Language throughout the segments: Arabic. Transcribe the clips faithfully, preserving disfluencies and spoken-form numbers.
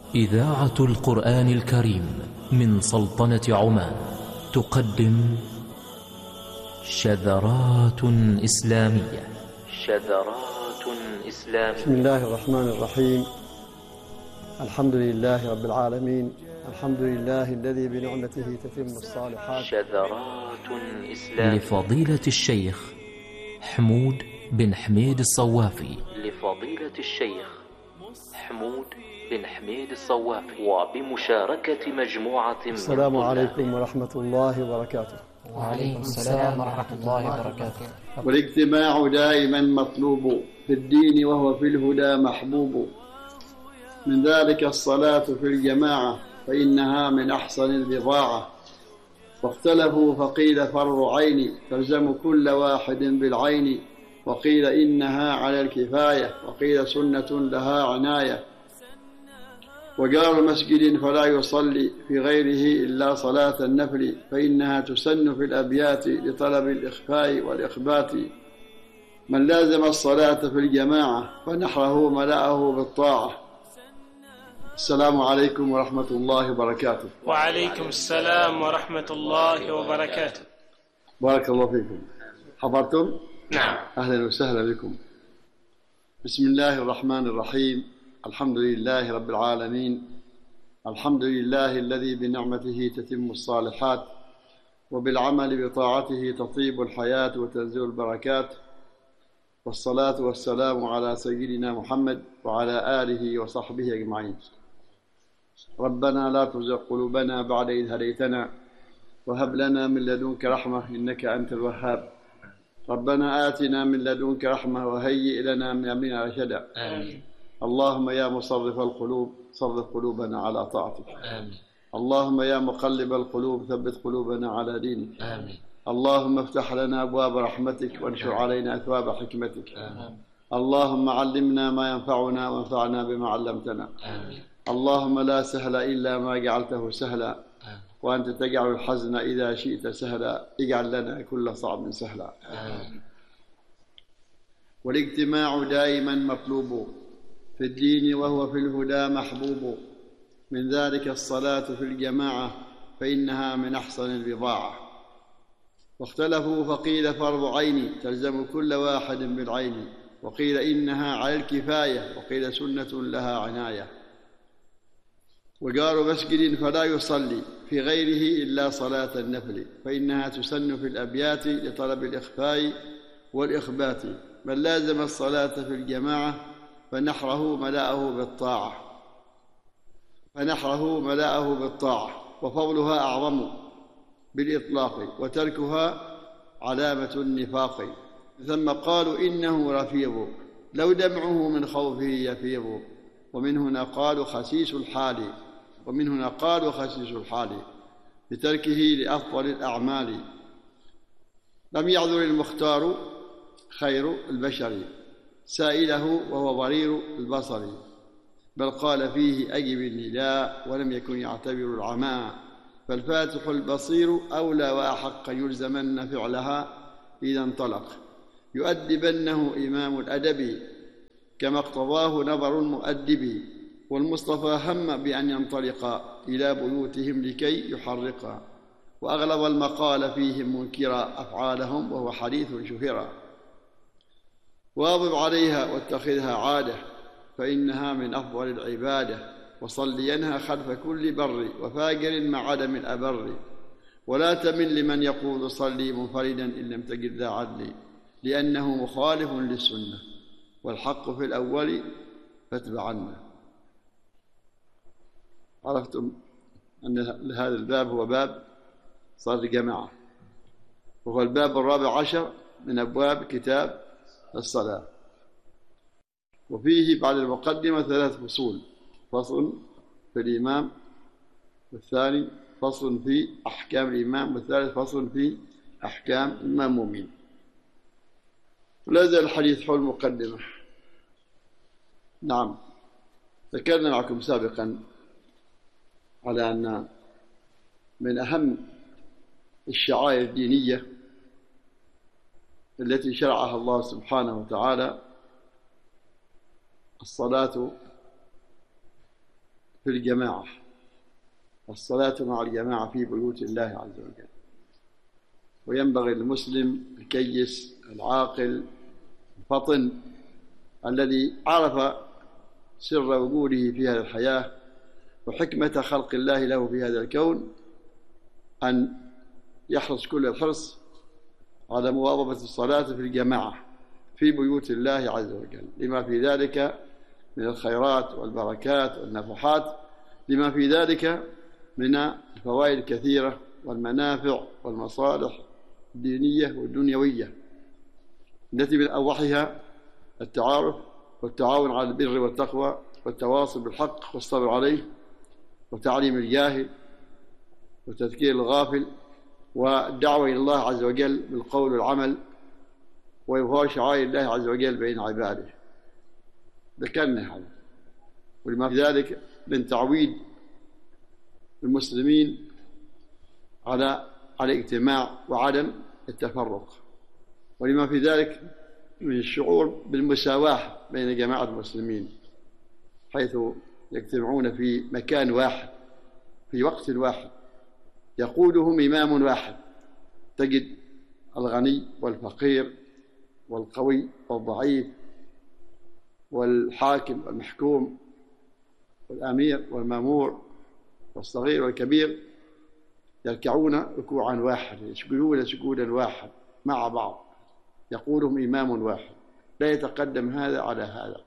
إذاعة القرآن الكريم من سلطنة عمان تقدم شذرات إسلامية. شذرات إسلامية. بسم الله الرحمن الرحيم. الحمد لله رب العالمين، الحمد لله الذي بنعمته تتم الصالحات. شذرات إسلامية لفضيلة الشيخ حمود بن حميد الصوافي. لفضيلة الشيخ حمود بن حميد الصوافي وبمشاركة مجموعة من السلام عليكم ورحمة الله وبركاته. وعليكم السلام ورحمة الله وبركاته. والاجتماع دائما مطلوب في الدين وهو في الهدى محبوب، من ذلك الصلاة في الجماعة فإنها من أحسن البضاعة، واختلفوا فقيل فرع عين تلزم كل واحد بالعين، وقيل إنها على الكفاية وقيل سنة لها عناية، وجار مسجد فلا يصلي في غيره إلا صلاة النفل فإنها تسن في الأبيات لطلب الإخفاء والإخبات، من لازم الصلاة في الجماعة فنحره ملأه بالطاعة. السلام عليكم ورحمة الله وبركاته. وعليكم السلام ورحمة الله وبركاته. بارك الله فيكم. حضرتم؟ نعم. أهلا وسهلا بكم. بسم الله الرحمن الرحيم. الحمد لله رب العالمين، الحمد لله الذي بنعمته تتم الصالحات، وبالعمل بطاعته تطيب الحياة وتنزل البركات، والصلاة والسلام على سيدنا محمد وعلى آله وصحبه أجمعين. ربنا لا تزغ قلوبنا بعد إذ هديتنا وهب لنا من لدنك رحمة إنك أنت الوهاب. ربنا آتنا من لدنك رحمة وهيئ لنا من أمرنا رشدا. آمين. اللهم يا مصرف القلوب صرف قلوبنا على طاعتك. آمين. اللهم يا مقلب القلوب ثبت قلوبنا على دينك. آمين. اللهم افتح لنا أبواب رحمتك وانشر علينا أثواب حكمتك. آمين. اللهم علمنا ما ينفعنا وانفعنا بما علمتنا. آمين. اللهم لا سهل إلا ما جعلته سهلا، آمين. وأنت تجعل الحزن إذا شئت سهلا، اجعل لنا كل صعب سهلا. آمين. والاجتماع دائما مطلوب في الدين وهو في الهدى محبوب، من ذلك الصلاة في الجماعة فإنها من أحسن البضاعة، واختلفوا فقيل فرض عين تلزم كل واحد بالعين، وقيل إنها على الكفاية وقيل سنة لها عناية، وجار مسجد فلا يصلي في غيره إلا صلاة النفل فإنها تسن في الأبيات لطلب الإخفاء والإخبات، من لازم الصلاة في الجماعة فنحره ملأه بالطاعة فنحره ملأه بالطاعة وفضلها أعظم بالإطلاق، وتركها علامة النفاق، ثم قالوا إنه رفيض لو دمعه من خوفه يفيض، ومن هنا قالوا خسيس الحال ومن هنا قالوا خسيس الحال بتركه لأفضل الأعمال، لم يعذر المختار خير البشر سائله وهو ضرير البصر، بل قال فيه أجب النداء ولم يكن يعتبر العماء، فالفاتح البصير أولى وأحق يلزمن فعلها إذا انطلق، يؤدبنه إمام الأدب كما اقتضاه نظر المؤدب، والمصطفى هم بأن ينطلق إلى بيوتهم لكي يحرق، وأغلظ المقال فيهم منكرا أفعالهم وهو حديث شهرا، واظب عليها واتخذها عادة فإنها من أفضل العبادة، وصلينها خلف كل بر وفاجر مع عدم الأبر، ولا تمن لمن يقول صلي منفردا إن لم تجد ذا عدل، لأنه مخالف للسنة والحق في الأول فاتبعنا. عرفتم أن هذا الباب هو باب صلاة الجماعة، وهو الباب الرابع عشر من أبواب كتاب الصلاة، وفيه بعد المقدمة ثلاث فصول، فصل في الإمام، والثاني فصل في أحكام الإمام، والثالث فصل في أحكام المأمومين. لا زال الحديث حول المقدمة. نعم، ذكرنا معكم سابقا على أن من أهم الشعائر الدينية التي شرعها الله سبحانه وتعالى الصلاة في الجماعة، الصلاة مع الجماعة في بيوت الله عز وجل. وينبغي للمسلم الكيس العاقل الفطن الذي عرف سر وجوده في هذه الحياة وحكمة خلق الله له في هذا الكون أن يحرص كل الحرص على مواظبة الصلاة في الجماعة في بيوت الله عز وجل، لما في ذلك من الخيرات والبركات والنفحات، لما في ذلك من الفوائد الكثيرة والمنافع والمصالح الدينية والدنيوية التي من أوضحها التعارف والتعاون على البر والتقوى والتواصل بالحق والصبر عليه وتعليم الجاهل وتذكير الغافل والدعوة إلى الله عز وجل بالقول والعمل وإظهار شعائر الله عز وجل بين عباده. ذكرنا هذا، ولما في ذلك من تعويد المسلمين على على الاجتماع وعدم التفرق، ولما في ذلك من الشعور بالمساواة بين جماعة المسلمين حيث يجتمعون في مكان واحد في وقت واحد يقودهم إمام واحد، تجد الغني والفقير والقوي والضعيف والحاكم والمحكوم والأمير والمأمور والصغير والكبير يركعون ركوعا واحدا، يسجدون سجودا واحد مع بعض، يقودهم إمام واحد لا يتقدم هذا على هذا.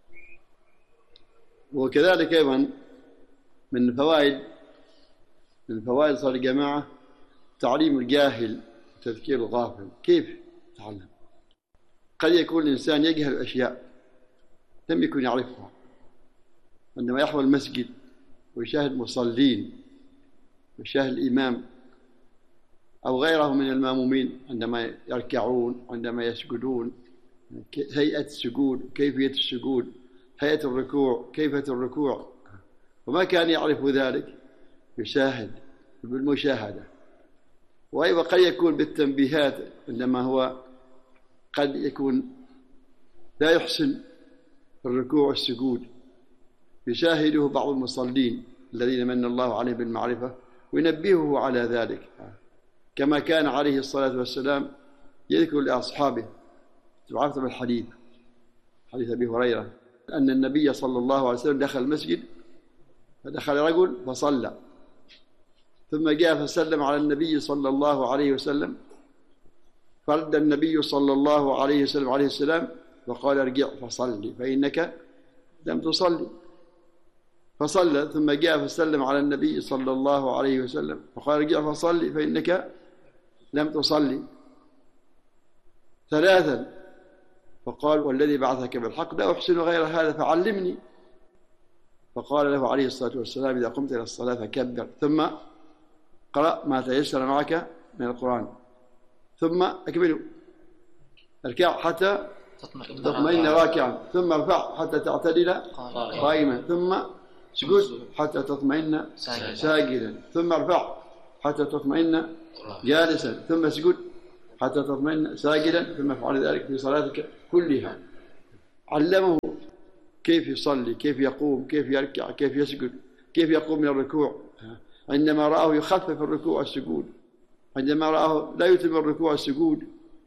وكذلك أيضا من فوائد من فوائد صلاة الجماعة تعليم الجاهل وتذكير الغافل. كيف تعلم؟ قد يكون الإنسان يجهل أشياء لم يكن يعرفها، عندما يحضر المسجد ويشاهد مصلين ويشاهد الإمام أو غيره من المامومين عندما يركعون عندما يسجدون، هيئة السجود كيفية السجود، هيئة الركوع كيفية الركوع، وما كان يعرف ذلك يشاهد بالمشاهدة. وأيضا قد يكون بالتنبيهات عندما هو قد يكون لا يحسن الركوع والسجود يشاهده بعض المصلين الذين من الله عليه بالمعرفة وينبهه على ذلك، كما كان عليه الصلاة والسلام يذكر لأصحابه. تعرفت بالحديث حديث أبي هريرة أن النبي صلى الله عليه وسلم دخل المسجد فدخل رجل فصلى، ثم جاء فسلم على النبي صلى الله عليه وسلم، فرد النبي صلى الله عليه وسلم عليه السلام وقال ارجع فصلي فإنك لم تصلي، فصلى، ثم جاء فسلم على النبي صلى الله عليه وسلم فقال ارجع فصلي فإنك لم تصلي ثلاثا، فقال والذي بعثك بالحق لا أحسن غير هذا فعلمني، فقال له عليه الصلاة والسلام إذا قمت إلى الصلاة فكبر ثم قرأ ما تيسر معك من القرآن ثم أكمله، اركع حتى تطمئن راكعا ثم ارفع حتى تعتدل قائما ثم اسجد حتى تطمئن ساجدا ثم ارفع حتى تطمئن جالسا ثم اسجد حتى تطمئن ساجدا ثم افعل ذلك في صلاتك كلها. علمه كيف يصلي، كيف يقوم، كيف يركع، كيف يسجد، كيف يقوم من الركوع، عندما رآه يخفف الركوع والسجود، عندما رآه لا يتم الركوع والسجود.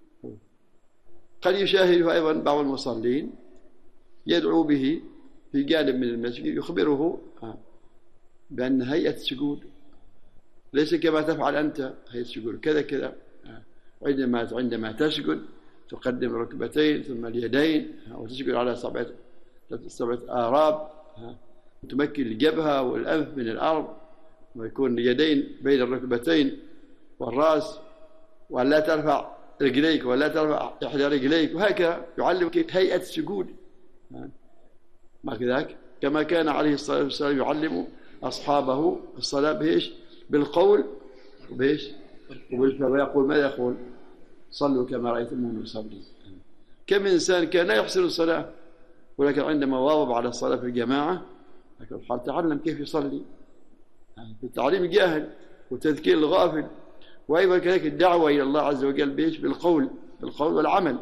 قد يشاهده أيضا بعض المصلين يدعو به في جانب من المسجد يخبره بأن هيئة السجود ليس كما تفعل أنت، هيئة السجود كذا كذا، عندما عندما تسجد تقدم الركبتين ثم اليدين وتسجد على سبعة سبعة آراب، تمكن الجبهة والأنف من الأرض ويكون اليدين بين الركبتين والرأس، ولا ترفع رجليك ولا ترفع إحدى رجليك، وهكذا يعلم هيئة السجود. ما كذاك كما كان عليه الصلاة والسلام يعلم أصحابه الصلاة بإيش؟ بالقول وبإيش؟ وبالفعل. ويقول ماذا يقول؟ صلوا كما رأيتموني يصلي. كم إنسان كان لا يحسن الصلاة ولكن عندما واظب على الصلاة في الجماعة حال تعلم كيف يصلي، في التعليم الجاهل وتذكير الغافل، وأيضا كذلك الدعوة إلى الله عز وجل بإيش؟ بالقول بالقول والعمل.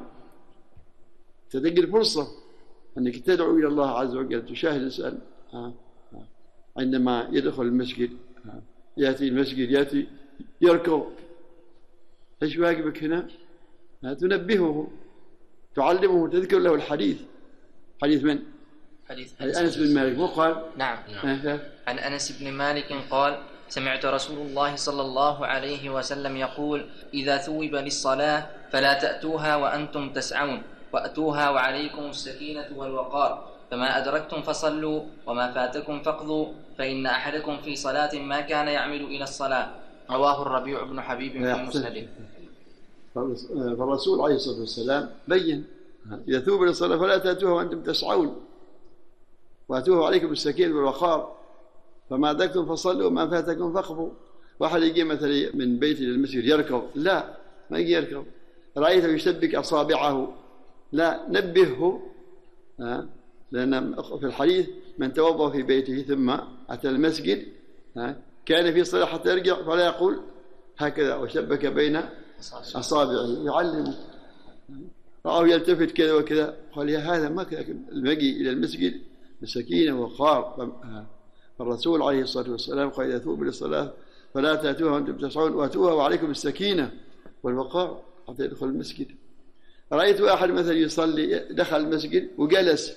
تجد فرصة أنك تدعو إلى الله عز وجل، تشاهد الإنسان عندما يدخل المسجد يأتي المسجد يأتي يركض، إيش واجبك هنا؟ تنبهه، تعلمه، تذكر له الحديث. حديث من؟ حديث أنس بن مالك. وقال نعم عن أنس بن مالك قال سمعت رسول الله صلى الله عليه وسلم يقول إذا ثوب للصلاة فلا تأتوها وأنتم تسعون، وأتوها وعليكم السكينة والوقار، فما أدركتم فصلوا وما فاتكم فاقضوا، فإن أحدكم في صلاة ما كان يعمل إلى الصلاة. رواه الربيع بن حبيب في مسنده. فالرسول عليه الصلاة والسلام بين إذا ثوب للصلاة فلا تأتوها وأنتم تسعون، وأتوها وعليكم السكينة والوقار، فما أدركتم فصلوا وما فاتكم فاقضوا. واحد يجي مثلا من بيته للمسجد يركض، لا ما يجي يركض. رأيته يشبك أصابعه، لا نبهه، لأن في الحديث من توضأ في بيته ثم أتى المسجد كان في صلاة حتى يرجع فلا يقول هكذا وشبك بين أصابعه، يعلمه. رأوا يلتفت كذا وكذا، قال يا هذا ما كذا. المجيء إلى المسجد بسكينة وقار. الرسول عليه الصلاة والسلام قال إذا ثوب للصلاة فلا تأتوها وأنتم تسعون، وأتوها وعليكم السكينة والوقار حتى يدخل المسجد. رأيت أحد مثلا يصلي دخل المسجد وجلس،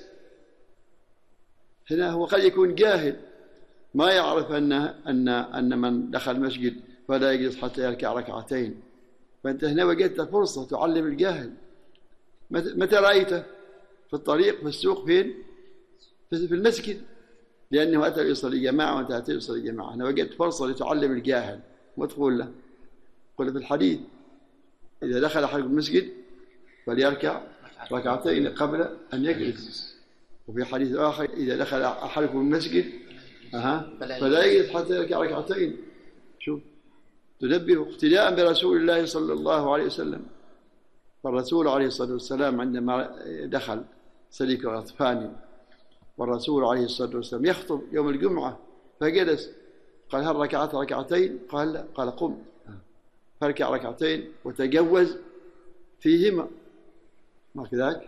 هنا هو قد يكون جاهل ما يعرف أن أن أن من دخل المسجد فلا يجلس حتى يركع ركعتين، فأنت هنا وجدت فرصة تعلم الجاهل. متى رأيته؟ في الطريق، في السوق، فين؟ في المسجد، لأنه أتى يصلي جماعة وأنت أتى يصلي جماعة. أنا وجدت فرصة لتعلم الجاهل وتقول له، قل في الحديث إذا دخل أحدكم المسجد فليركع ركعتين قبل أن يجلس. وفي حديث آخر إذا دخل أحدكم المسجد أها فلا يجلس حتى يركع ركعتين. شوف، تنبه اقتداء برسول الله صلى الله عليه وسلم. فالرسول عليه الصلاة والسلام عندما دخل سليك الأطفال والرسول عليه الصلاة والسلام يخطب يوم الجمعة فجلس، قال هل ركعت ركعتين؟ قال لا، قال قم فاركع ركعتين وتجوز فيهما، ما كذاك؟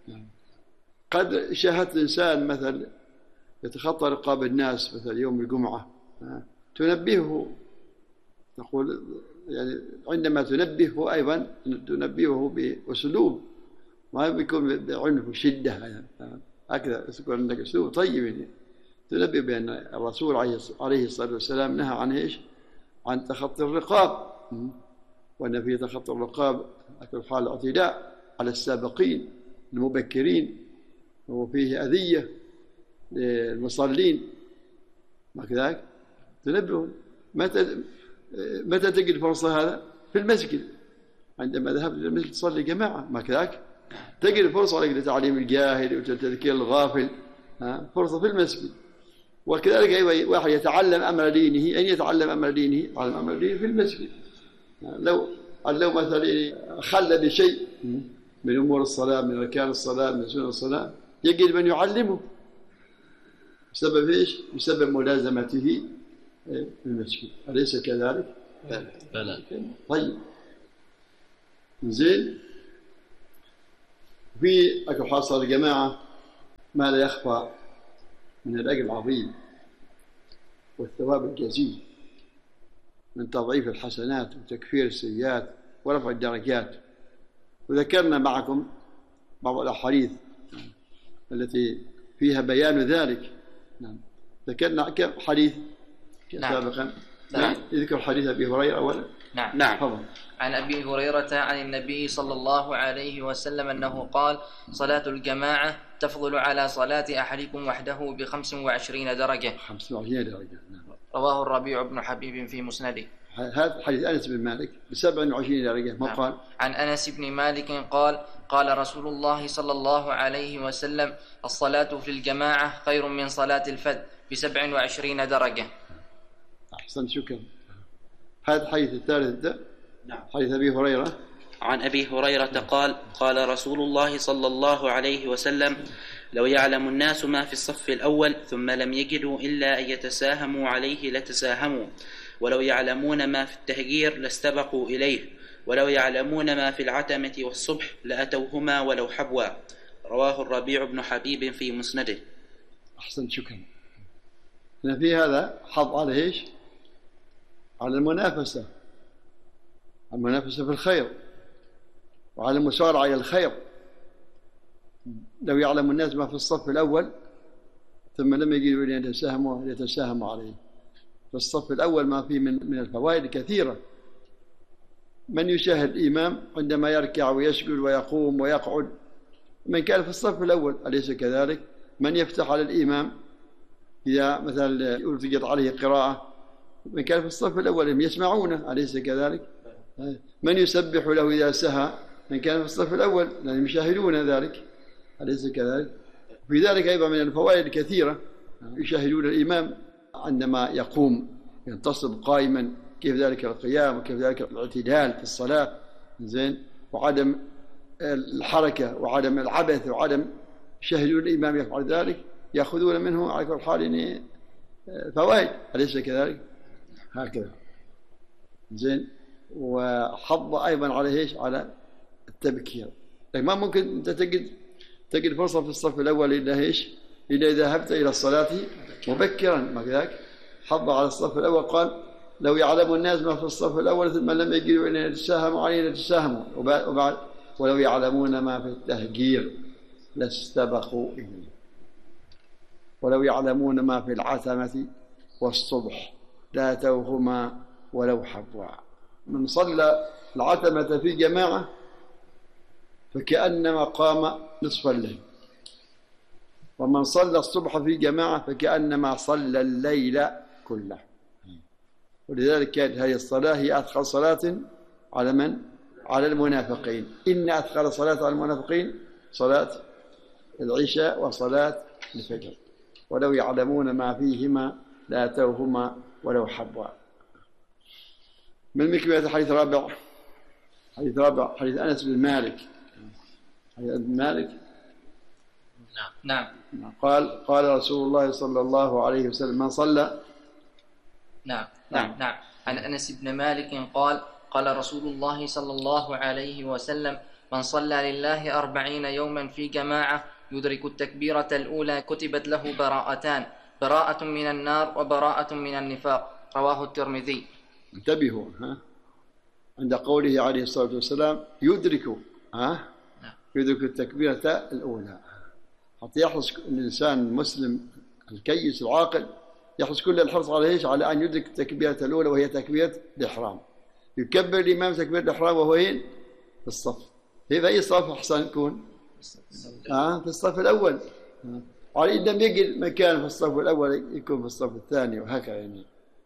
قد شاهدت إنسان مثلا يتخطى رقاب الناس مثلا يوم الجمعة، تنبهه، تقول يعني عندما تنبهه أيضا تنبهه بأسلوب ما بيكون بعنف وشدة، هكذا يكون عندك أسلوب طيب. يعني تنبه بأن الرسول عليه الصلاة والسلام نهى عن إيش؟ عن تخطي الرقاب، وأن في تخطي الرقاب في حال اعتداء على السابقين المبكرين، وفيه أذية للمصلين، ما كذاك؟ تنبه. متى متى تجد فرصة هذا؟ في المسجد، عندما ذهبت إلى المسجد تصلي جماعة، ما كذاك؟ تجد فرصة لتعليم الجاهل وتذكير الغافل، فرصة في المسجد. وكذلك أيضا واحد يتعلم أمر دينه، أن يتعلم أمر دينه، يتعلم أمر دينه في المسجد. لو لو مثلا خل بشيء من أمور الصلاة، من أركان الصلاة، من سنن الصلاة، يجد من يعلمه بسبب إيش؟ بسبب ملازمته في المسجد. أليس كذلك؟ بلى. طيب زين. في أكو حاصل الجماعة ما لا يخفى من الأجر العظيم والثواب الجزيل من تضعيف الحسنات وتكفير السيئات ورفع الدرجات. وذكرنا معكم بعض الأحاديث التي فيها بيان ذلك. نعم. ذكرنا كم حديث سابقا؟ نعم. يذكر حديث أبي هريرة أولا. نعم. نعم. عن أبي هريرة عن النبي صلى الله عليه وسلم أنه قال: صلاة الجماعة تفضل على صلاة أحدكم وحده بخمس وعشرين درجة. خمس وعشرين درجة. نعم. رواه الربيع بن حبيب في مسنده. هذا حديث أنس بن مالك بسبع وعشرين درجة. ما قال؟ عن أنس بن مالك قال: قال رسول الله صلى الله عليه وسلم: الصلاة في الجماعة خير من صلاة الفذ بسبع وعشرين درجة. أحسن، شكرا. هذا الحديث الثالث ده. نعم. حديث أبي هريرة. عن أبي هريرة قال: قال رسول الله صلى الله عليه وسلم: لو يعلم الناس ما في الصف الأول ثم لم يجدوا إلا أن يتساهموا عليه لتساهموا، ولو يعلمون ما في التهجير لاستبقوا إليه، ولو يعلمون ما في العتمة والصبح لأتوهما ولو حبوا. رواه الربيع بن حبيب في مسنده. أحسن، شكرا. هنا في هذا حظ على إيش؟ على المنافسة، المنافسة في الخير وعلى المسارعة إلى الخير. لو يعلم الناس ما في الصف الأول ثم لم يجدوا أن يتساهموا يتساهموا عليه. في الصف الأول ما فيه من من الفوائد كثيرة. من يشاهد الإمام عندما يركع ويسجد ويقوم ويقعد، من كان في الصف الأول أليس كذلك؟ من يفتح على الإمام إذا مثلا ألتقت عليه قراءة، من كان في الصف الأول هم يسمعونه أليس كذلك؟ من يسبح له إذا سهى، من كان في الصف الأول لأنهم يشاهدون ذلك أليس كذلك؟ في ذلك أيضا من الفوائد الكثيرة، يشاهدون الإمام عندما يقوم ينتصب قائما، كيف ذلك القيام وكيف ذلك الاعتدال في الصلاة، زين، وعدم الحركة وعدم العبث وعدم يشاهدون الإمام يفعل ذلك، يأخذون منه على كل حال فوائد أليس كذلك؟ هكذا زين. وحض أيضا على إيش؟ على التبكير. ما ممكن أنت تجد تجد فرصة في الصف الأول إلا إيش؟ إلا إذا ذهبت إلى الصلاة مبكرا، ما كذلك؟ حض على الصف الأول، قال لو يعلم الناس ما في الصف الأول ثم لم يجدوا أن يتساهموا عليه لتساهموا، وبعد ولو يعلمون ما في التهجير لاستبقوا إليه، ولو يعلمون ما في العتمة والصبح لاتوهما ولو حبوا. من صلى العتمة في جماعة فكأنما قام نصف الليل، ومن صلى الصبح في جماعة فكأنما صلى الليل كله. ولذلك كانت هذه الصلاة هي أثقل صلاة على من؟ على المنافقين. إن أثقل صلاة على المنافقين صلاة العشاء وصلاة الفجر، ولو يعلمون ما فيهما لاتوهما ولو حبوا. من مكملة الحديث الرابع، حديث رابع حديث أنس بن مالك. حديث أنس بن مالك نعم نعم قال قال رسول الله صلى الله عليه وسلم من صلى نعم نعم نعم عن أنس بن مالك قال قال رسول الله صلى الله عليه وسلم من صلى لله أربعين يوما في جماعة يدرك التكبيرة الأولى كتبت له براءتان، براءة من النار وبراءة من النفاق. رواه الترمذي. انتبهوا ها عند قوله عليه الصلاة والسلام يدرك ها يدرك التكبيرة الأولى، حتى يحرص الإنسان المسلم الكيس العاقل يحرص كل الحرص على ايش؟ على أن يدرك التكبيرة الأولى وهي تكبيرة الإحرام. يكبر الإمام تكبيرة الإحرام وهو وين؟ في الصف. في أي صف أحسن يكون؟ آه في الصف الأول. على إن لم يجد مكان في الصف الأول يكون في الصف الثاني، وهكذا يعني.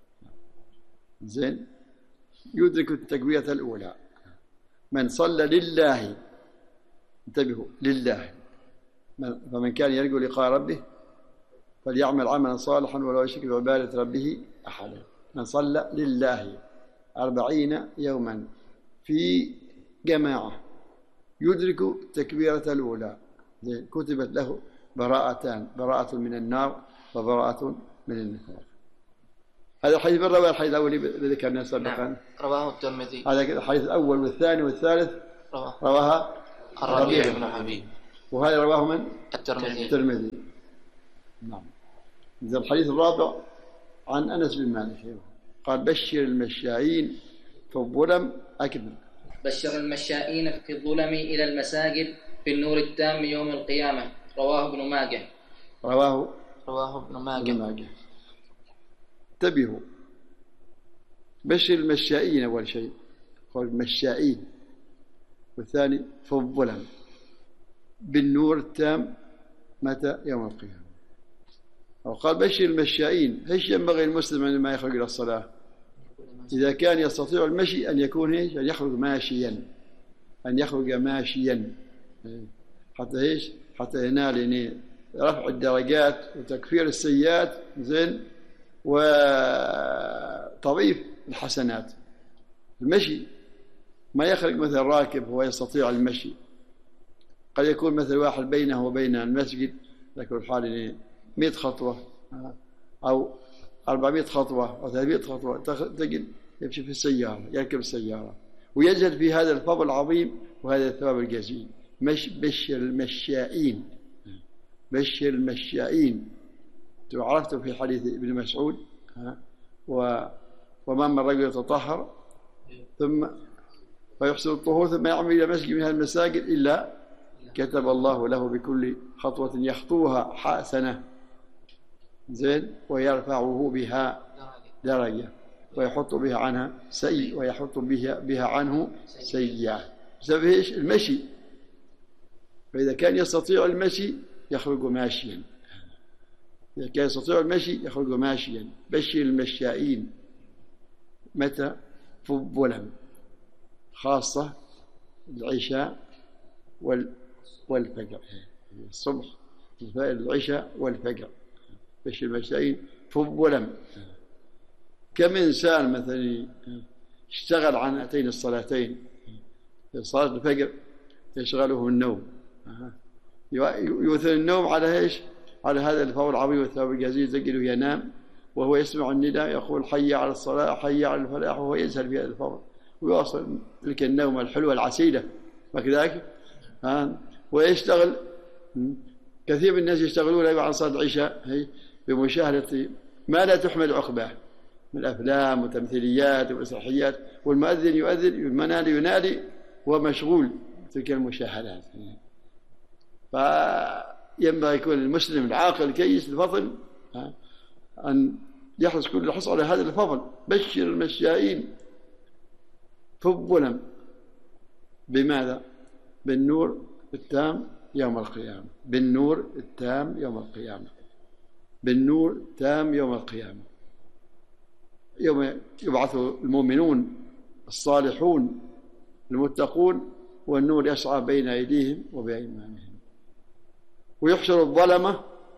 زين. يدرك التكبيرة الأولى. من صلى لله، انتبهوا، لله، فمن كان يرجو لقاء ربه فليعمل عملا صالحا ولا يشرك بعبادة ربه أحدا. من صلى لله أربعين يوما في جماعة يدرك التكبيرة الأولى كتبت له براءتان، براءة من النار وبراءة من النفاق. هذا الحديث من رواه الحديث الأول الذي ذكرناه سابقا؟ نعم. رواه الترمذي. هذا الحديث الأول والثاني والثالث رواه رواها الربيع بن حبيب، وهذا رواه من؟ الترمذي. الترمذي. نعم. إذا الحديث الرابع عن أنس بن مالك قال بشر المشائين في الظلم أكمل. بشر المشائين في الظلم إلى المساجد في النور التام يوم القيامة. رواه ابن ماجه. رواه رواه ابن ماجه. ماجه. انتبهوا، بشر المشائين أول شيء قال المشائين، والثاني في الظلم بالنور التام متى؟ يوم القيامة. وقال بشر المشائين. ايش ينبغي المسلم عندما يخرج إلى الصلاة؟ إذا كان يستطيع المشي أن يكون ايش؟ أن يخرج ماشيا، أن يخرج ماشيا حتى ايش؟ حتى ينال يعني رفع الدرجات وتكفير السيئات، زين، وتضيف الحسنات. المشي ما يخرج مثل راكب هو يستطيع المشي، قد يكون مثل واحد بينه وبين المسجد لكن الحال مئة خطوة أو أربعمائة خطوة أو ثلاثمائة خطوة، تجد يمشي في السيارة، يركب السيارة ويجد في هذا الفضل العظيم وهذا الثواب الجزيل. مش بشر المشائين، بشر المشائين وعرفت في حديث ابن مسعود وما من رجل يتطهر ثم فيحسن الطهور ثم يعمل إلى مسجد من المساجد إلا كتب الله له بكل خطوة يخطوها حسنة زين ويرفعه بها درجة ويحط بها عنها سيء ويحط بها, بها عنه سيئة بسبب ايش؟ المشي. فإذا كان يستطيع المشي يخرج ماشيا، إذا كان يستطيع المشي يخرج ماشيا. بشر المشائين متى؟ في الظلم، خاصة العشاء والفجر، الصبح العشاء والفجر. بشر المشائين في الظلم. كم إنسان مثلا اشتغل عن هاتين الصلاتين، صلاة الفجر يشغله النوم، يؤثر النوم على ايش؟ على هذا الفضل العظيم والثواب الجزيل. تجده ينام وهو يسمع النداء يقول حي على الصلاة حي على الفلاح، وهو يزهل في هذا الفضل ويواصل تلك النومة الحلوة العسيلة وكذلك. ويشتغل كثير من الناس يشتغلون بعد صلاة العشاء بمشاهدة ما لا تحمل عقباه من الأفلام وتمثيليات ومسرحيات، والمؤذن يؤذن والمنادي ينادي ومشغول تلك المشاهدات. فينبغي يكون المسلم العاقل الكيس الفضل أن يحرص كل الحرص على هذا الفضل. بشر المشائين في الظلم بماذا؟ بالنور التام يوم القيامة، بالنور التام يوم القيامة، بالنور التام يوم القيامة، يوم يبعث المؤمنون الصالحون المتقون والنور يسعى بين أيديهم وبأيمانهم، ويحشر الظلمة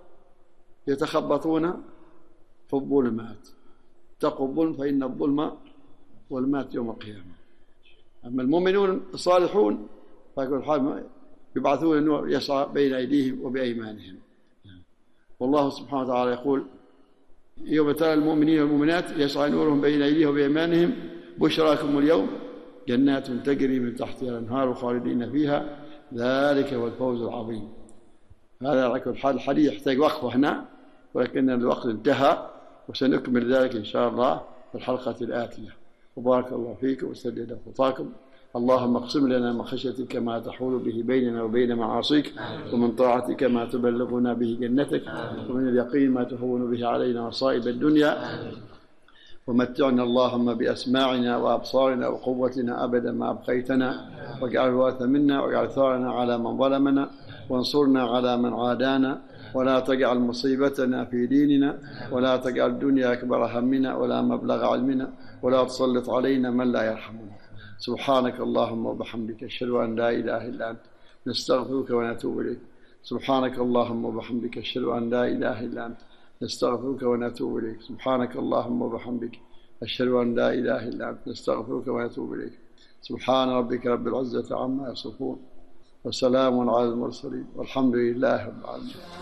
يتخبطون في الظلمات. اتقوا الظلم فإن الظلم والمات يوم القيامة. أما المؤمنون الصالحون فيكون حال يبعثون النور يسعى بين أيديهم وبأيمانهم. والله سبحانه وتعالى يقول يوم ترى المؤمنين والمؤمنات يسعى نورهم بين أيديهم وبأيمانهم بشراكم اليوم جنات تجري من تحتها الأنهار خالدين فيها ذلك هو الفوز العظيم. هذا على كل حال الحديث يحتاج وقفة هنا، ولكن الوقت انتهى وسنكمل ذلك إن شاء الله في الحلقة الآتية. وبارك الله فيكم وسدد خطاكم. اللهم اقسم لنا من خشيتك ما تحول به بيننا وبين معاصيك، ومن طاعتك ما تبلغنا به جنتك، ومن اليقين ما تهون به علينا مصائب الدنيا، ومتعنا اللهم بأسماعنا وأبصارنا وقوتنا أبدا ما أبقيتنا، واجعل الوارث منا واجعل ثارنا على من ظلمنا، وانصرنا على من عادانا، ولا تجعل مصيبتنا في ديننا، ولا تجعل الدنيا أكبر همنا ولا مبلغ علمنا، ولا تسلط علينا من لا يرحمنا. سبحانك اللهم وبحمدك أشهد أن لا إله إلا أنت نستغفرك ونتوب إليك. سبحانك اللهم وبحمدك أشهد أن لا إله إلا أنت نستغفرك ونتوب إليك. سبحانك اللهم وبحمدك أشهد أن لا إله إلا أنت نستغفرك ونتوب إليك. سبحان ربك رب العزة عما يصفون وسلام على المرسلين والحمد لله رب العالمين.